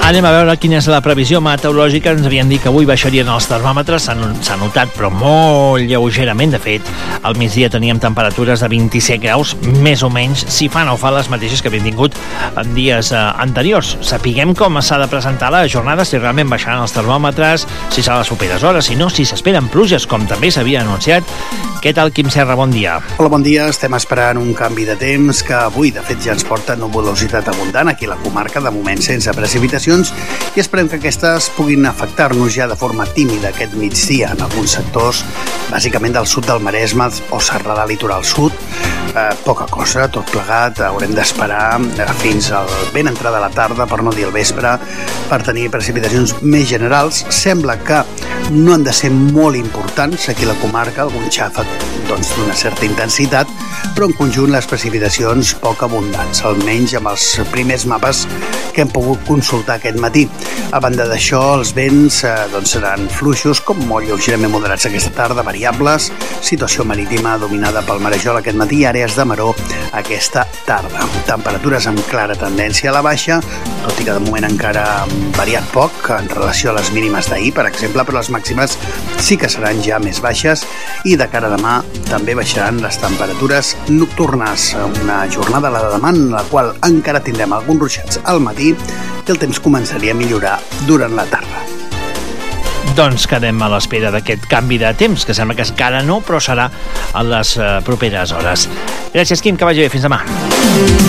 Anem a veure quina és la previsió meteorològica. Ens havien dit que avui baixarien els termòmetres, s'ha notat, però molt lleugerament. De fet, al migdia teníem temperatures de 27 graus, més o menys, si fan o fa les mateixes que havíem tingut en dies anteriors. Sapiguem com s'ha de presentar la jornada, si realment baixaran els termòmetres, si serà a les properes hores, si no, si s'esperen pluges, com també s'havia anunciat. Què tal, Quim Serra? Bon dia. Hola, bon dia. Estem esperant un canvi de temps que avui, de fet, ja ens porta nuvolositat abundant aquí a la comarca, de moment sense precipitacions, i esperem que aquestes puguin afectar-nos ja de forma tímida aquest migdia en alguns sectors, bàsicament del sud del Maresme o Serralà Litoral Sud. Poca cosa, tot plegat. Haurem d'esperar fins al ben entrada de la tarda, per no dir el vespre, per tenir precipitacions més generals. Sembla que no han de ser molt importants aquí a la comarca, algun xàfec d'una certa intensitat, però en conjunt les precipitacions poc abundants, almenys amb els primers mapes que hem pogut consultar aquest matí. A banda d'això, els vents seran fluixos, com molt lleugerament moderats aquesta tarda, variables, situació marítima dominada pel marejol aquest matí i àrees de maró aquesta tarda. Temperatures amb clara tendència a la baixa, tot i que de moment encara han variat poc en relació a les mínimes d'ahir, per exemple, però les màximes sí que seran ja més baixes i de cara a demà també baixaran les temperatures nocturnes. Una jornada, la de demà, en la qual encara tindrem alguns ruixats al matí i el temps començaria a millorar durant la tarda. Doncs quedem a l'espera d'aquest canvi de temps, que sembla que encara no, però serà a les properes hores. Gràcies, Quim, que vagi bé. Fins demà.